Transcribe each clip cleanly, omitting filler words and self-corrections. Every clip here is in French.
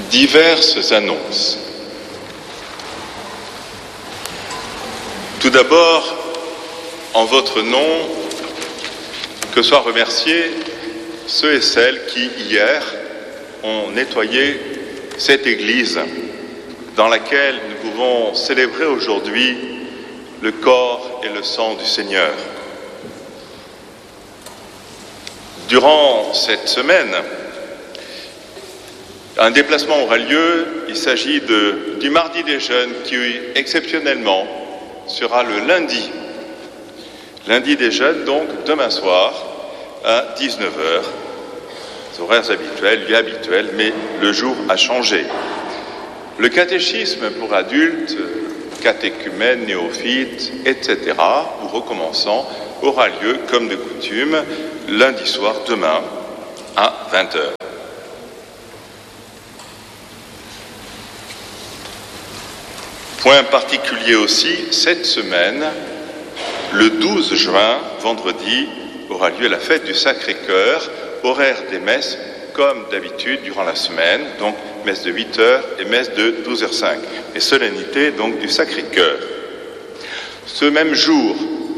Diverses annonces. Tout d'abord, en votre nom, que soient remerciés ceux et celles qui, hier, ont nettoyé cette église dans laquelle nous pouvons célébrer aujourd'hui le corps et le sang du Seigneur. Durant cette semaine, un déplacement aura lieu. Il s'agit du Mardi des Jeunes qui, exceptionnellement, sera le lundi. Lundi des Jeunes, donc, demain soir, à 19h. Les horaires habituels, lieu habituel, mais le jour a changé. Le catéchisme pour adultes, catéchumènes, néophytes, etc., ou recommençants, aura lieu, comme de coutume, lundi soir, demain, à 20h. Point particulier aussi, cette semaine, le 12 juin, vendredi, aura lieu la fête du Sacré-Cœur, horaire des messes comme d'habitude durant la semaine, donc messe de 8h et messe de 12h05, et solennité donc du Sacré-Cœur. Ce même jour,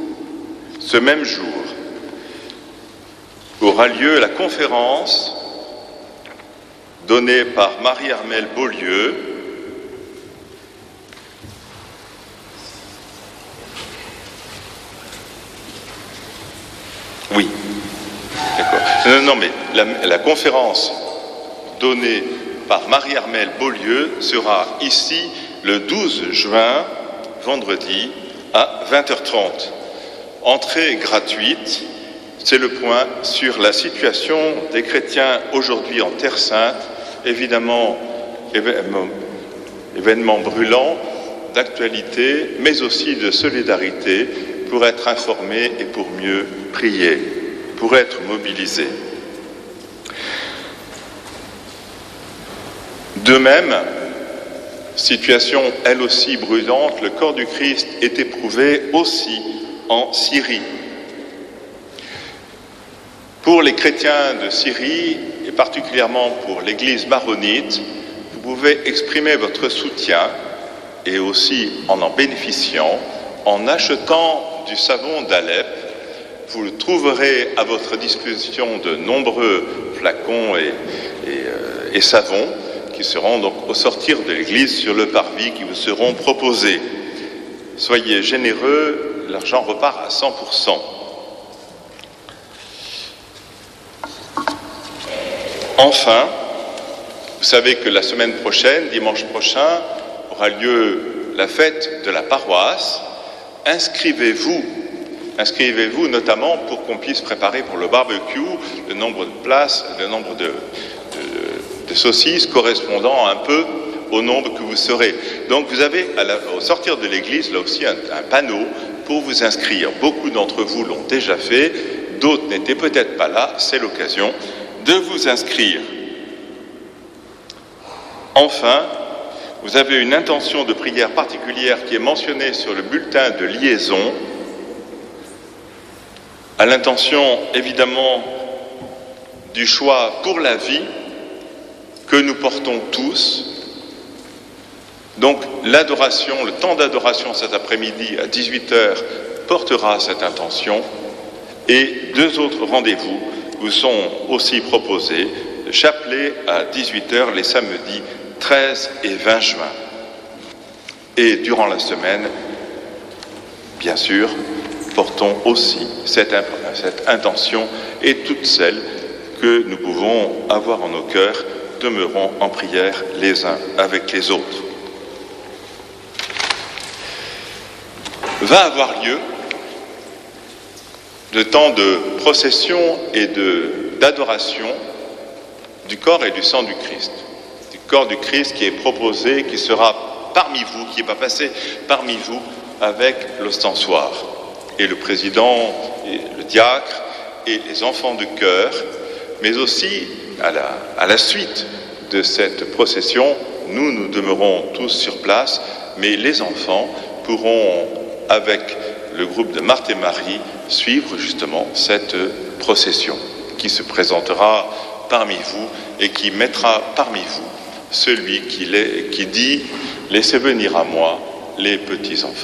aura lieu la conférence donnée par Marie-Armelle Beaulieu, oui, d'accord. Non, mais la conférence donnée par Marie-Armelle Beaulieu sera ici le 12 juin, vendredi, à 20h30. Entrée gratuite, c'est le point sur la situation des chrétiens aujourd'hui en Terre Sainte, évidemment événement brûlant d'actualité, mais aussi de solidarité, pour être informés et pour mieux prier, pour être mobilisés. De même, situation elle aussi brûlante, le corps du Christ est éprouvé aussi en Syrie. Pour les chrétiens de Syrie, et particulièrement pour l'Église maronite, vous pouvez exprimer votre soutien, et aussi en bénéficiant, en achetant du savon d'Alep. Vous le trouverez à votre disposition de nombreux flacons et savons qui seront donc au sortir de l'église sur le parvis qui vous seront proposés. Soyez généreux, l'argent repart à 100%. Enfin, vous savez que la semaine prochaine, dimanche prochain, aura lieu la fête de la paroisse. Inscrivez-vous notamment pour qu'on puisse préparer pour le barbecue le nombre de places, le nombre de saucisses correspondant un peu au nombre que vous serez. Donc vous avez au sortir de l'église là aussi un panneau pour vous inscrire. Beaucoup d'entre vous l'ont déjà fait, d'autres n'étaient peut-être pas là, c'est l'occasion de vous inscrire. Enfin, vous avez une intention de prière particulière qui est mentionnée sur le bulletin de liaison, à l'intention évidemment du choix pour la vie que nous portons tous. Donc l'adoration, le temps d'adoration cet après-midi à 18h portera cette intention, et 2 autres rendez-vous vous sont aussi proposés, le chapelet à 18h les samedis 13 et 20 juin. Et durant la semaine, bien sûr, portons aussi cette intention, et toutes celles que nous pouvons avoir en nos cœurs, demeurons en prière les uns avec les autres. Va avoir lieu le temps de procession et d'adoration du corps et du sang du Christ. Du corps du Christ qui est proposé, qui sera parmi vous, qui va passer parmi vous avec l'ostensoir. Et le président, et le diacre, et les enfants de chœur, mais aussi à la suite de cette procession, nous demeurons tous sur place, mais les enfants pourront, avec le groupe de Marthe et Marie, suivre justement cette procession qui se présentera parmi vous et qui mettra parmi vous celui qui dit « Laissez venir à moi les petits enfants ».